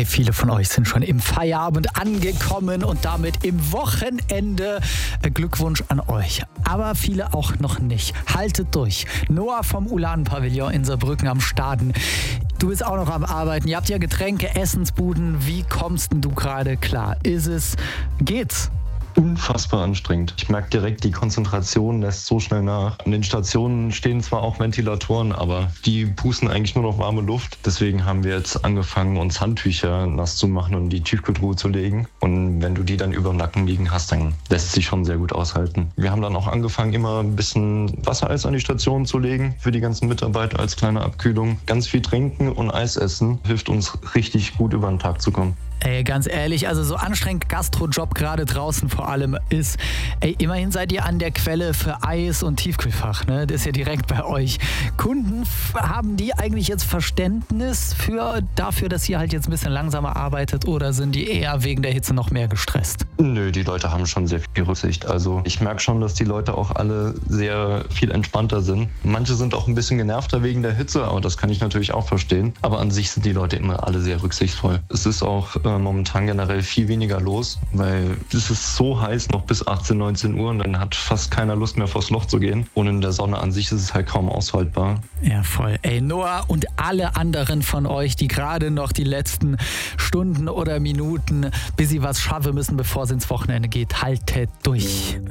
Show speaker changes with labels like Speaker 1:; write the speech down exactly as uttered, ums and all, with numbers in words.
Speaker 1: viele von euch sind schon im Feierabend angekommen und damit im Wochenende. Glückwunsch an euch. Aber viele auch noch nicht. Haltet durch. Noah vom Ulan-Pavillon in Saarbrücken am Staden. Du bist auch noch am Arbeiten. Ihr habt ja Getränke, Essensbuden. Wie kommst denn du gerade klar? Ist es... Geht's?
Speaker 2: Unfassbar anstrengend. Ich merke direkt, die Konzentration lässt so schnell nach. An den Stationen stehen zwar auch Ventilatoren, aber die pusten eigentlich nur noch warme Luft. Deswegen haben wir jetzt angefangen, uns Handtücher nass zu machen und in die Tiefkühltruhe zu legen. Und wenn du die dann über dem Nacken liegen hast, dann lässt sich schon sehr gut aushalten. Wir haben dann auch angefangen, immer ein bisschen Wassereis an die Station zu legen für die ganzen Mitarbeiter als kleine Abkühlung. Ganz viel trinken und Eis essen hilft uns richtig gut über den Tag zu kommen.
Speaker 1: Ey, ganz ehrlich, also so anstrengend Gastrojob gerade draußen vor allem ist. Ey, immerhin seid ihr an der Quelle für Eis und Tiefkühlfach, ne? Das ist ja direkt bei euch. Kunden, haben die eigentlich jetzt Verständnis für dafür, dass ihr halt jetzt ein bisschen langsamer arbeitet, oder sind die eher wegen der Hitze noch mehr gestresst?
Speaker 2: Nö, die Leute haben schon sehr viel Rücksicht. Also ich merke schon, dass die Leute auch alle sehr viel entspannter sind. Manche sind auch ein bisschen genervter wegen der Hitze, aber das kann ich natürlich auch verstehen. Aber an sich sind die Leute immer alle sehr rücksichtsvoll. Es ist auch momentan generell viel weniger los, weil es ist so heiß noch bis achtzehn, neunzehn Uhr und dann hat fast keiner Lust mehr vors Loch zu gehen. Und in der Sonne an sich ist es halt kaum aushaltbar.
Speaker 1: Ja, voll. Ey, Noah und alle anderen von euch, die gerade noch die letzten Stunden oder Minuten, bis sie was schaffen müssen, bevor es ins Wochenende geht, haltet durch.